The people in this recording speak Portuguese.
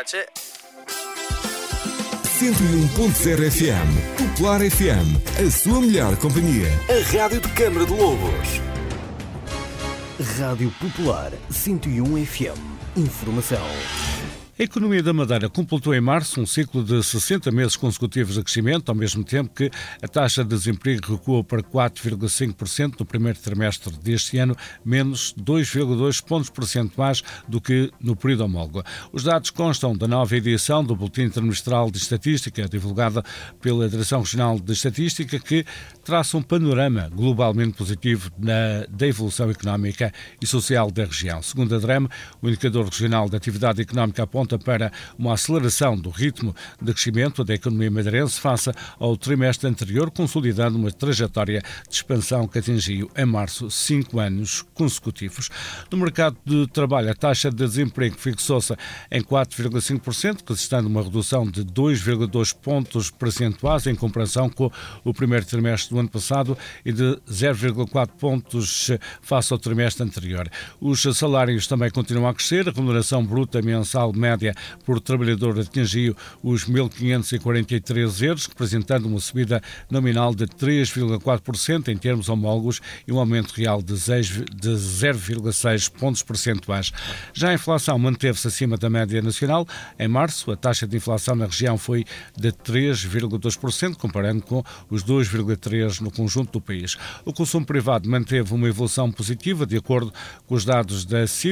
That's it. 101.0 FM, Popular FM, a sua melhor companhia. A Rádio de Câmara de Lobos. Rádio Popular 101 FM. Informação. A economia da Madeira completou em março um ciclo de 60 meses consecutivos de crescimento, ao mesmo tempo que a taxa de desemprego recuou para 4,5% no primeiro trimestre deste ano, menos 2,2 pontos percentuais do que no período homólogo. Os dados constam da nova edição do Boletim Trimestral de Estatística, divulgada pela Direção Regional de Estatística, que traça um panorama globalmente positivo da evolução económica e social da região. Segundo a DREM, o Indicador Regional de Atividade Económica aponta para uma aceleração do ritmo de crescimento da economia madeirense face ao trimestre anterior, consolidando uma trajetória de expansão que atingiu em março 5 anos consecutivos. No mercado de trabalho, a taxa de desemprego fixou-se em 4,5%, resistendo uma redução de 2,2 pontos percentuais em comparação com o primeiro trimestre do ano passado e de 0,4 pontos face ao trimestre anterior. Os salários também continuam a crescer, a remuneração bruta mensal média por trabalhador atingiu os 1.543 euros, representando uma subida nominal de 3,4% em termos homólogos e um aumento real de 0,6 pontos percentuais. Já a inflação manteve-se acima da média nacional. Em março, a taxa de inflação na região foi de 3,2%, comparando com os 2,3% no conjunto do país. O consumo privado manteve uma evolução positiva, de acordo com os dados da CIP.